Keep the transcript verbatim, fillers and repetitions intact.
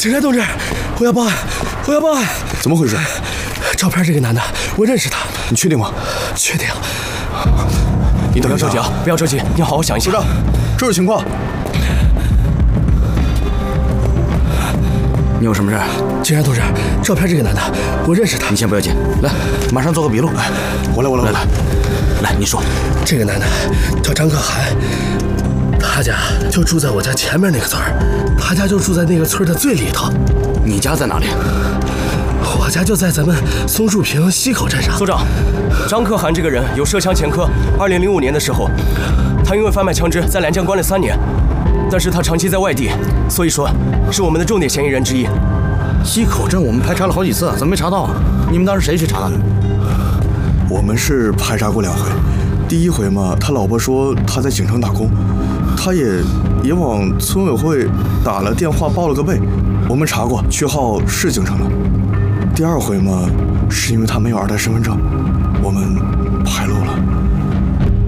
警察同志，我要报案！我要报案！ 怎么回事？ 照片这个男的，我认识他。 你确定吗？ 确定。 你等一下， 不要着急啊！不要着急，你好好想一想。 部长，这是情况。 你有什么事？ 警察同志，照片这个男的，我认识他。 你先不要紧，来，马上做个笔录。 来，我来，我来， 来来，来，你说。 这个男的叫张可涵，他家就住在我家前面那个村儿，他家就住在那个村的最里头。 你家在哪里？ 我家就在咱们松树坪西口镇上。 所长，张可涵这个人有涉枪前科。二零零五年的时候，他因为贩卖枪支在兰江关了三年，但是他长期在外地，所以说是我们的重点嫌疑人之一。 西口镇我们排查了好几次，怎么没查到啊？你们当时谁去查的？ 我们是排查过两回，第一回嘛，他老婆说他在景城打工，他也也往村委会打了电话报了个备，我们查过，区号是景城的。第二回嘛，是因为他没有二代身份证，我们排漏了。